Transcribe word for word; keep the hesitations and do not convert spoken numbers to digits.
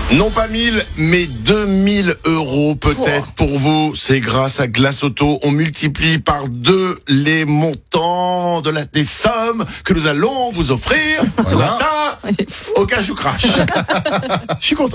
Non pas mille, mais deux mille euros peut-être Oh. pour vous. C'est grâce à Glace Auto. On multiplie par deux les montants de la, des sommes que nous allons vous offrir ce Voilà. matin au Cajou Crash. Je suis content.